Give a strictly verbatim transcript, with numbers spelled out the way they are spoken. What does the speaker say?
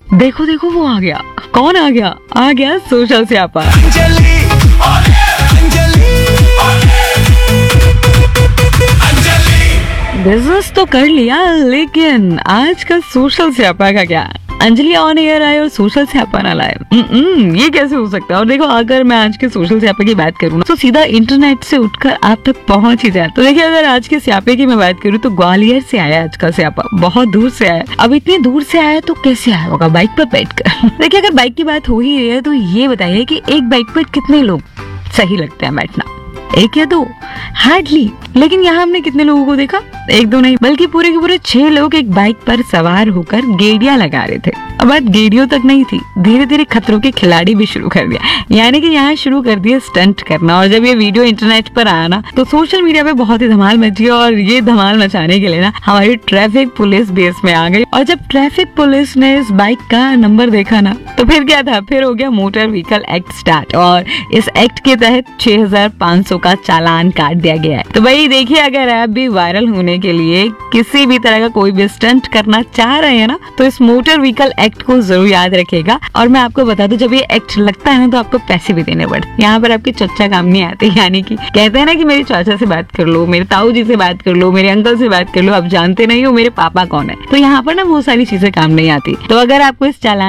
देखो देखो वो आ गया। कौन आ गया? आ गया सोशल स्यापा। बिजनेस तो कर लिया, लेकिन आज का सोशल स्यापा का क्या? अंजलि ऑन एयर आए और सोशल स्यापा ना लाए, ये कैसे हो सकता है? और देखो, अगर मैं आज के सोशल स्यापे की बात करूँ तो सीधा इंटरनेट से उठकर आप तक पहुंच ही जाए। तो देखिए, अगर आज के स्यापे की मैं बात करूँ तो ग्वालियर से आया आज का स्यापा, बहुत दूर से आया। अब इतनी दूर से आया तो कैसे आया होगा? बाइक पर बैठकर। देखिए, अगर बाइक की बात हो ही रही है तो ये बताइए कि एक बाइक पर कितने लोग सही लगते हैं बैठना? एक या दो? हार्डली। लेकिन यहाँ हमने कितने लोगों को देखा? एक दो नहीं, बल्कि पूरे के पूरे छह लोग एक बाइक पर सवार होकर गेड़िया लगा रहे थे। अब बात गेड़ियों तक नहीं थी, धीरे धीरे खतरों के खिलाड़ी भी शुरू कर दिया, यानी कि यहाँ शुरू कर दिया स्टंट करना। और जब ये वीडियो इंटरनेट पर आया ना तो सोशल मीडिया पे बहुत ही धमाल मची। और ये धमाल मचाने के लिए ना हमारी ट्रैफिक पुलिस भी इसमें आ गई। और जब ट्रैफिक पुलिस ने इस बाइक का नंबर देखा ना तो फिर क्या था? फिर हो गया मोटर व्हीकल एक्ट स्टार्ट, और इस एक्ट के तहत छह हजार पाँच सौ का चालान काट दिया गया है। तो भाई देखिए, अगर आप भी वायरल होने के लिए किसी भी तरह का कोई भी स्टंट करना चाह रहे हैं ना तो इस मोटर व्हीकल एक्ट को जरूर याद रखेगा। और मैं आपको बता दूं, जब ये एक्ट लगता है ना तो आपको पैसे भी देने पड़ते। यहाँ पर आपके चच्चा काम नहीं आते, यानी कि कहते हैं ना कि मेरे चाचा से बात कर लो, मेरे ताऊ जी से बात कर लो, मेरे अंकल से बात कर लो, आप जानते नहीं हो मेरे पापा कौन है। तो यहाँ पर ना वो सारी चीजें काम नहीं आती। तो अगर आपको इस चालान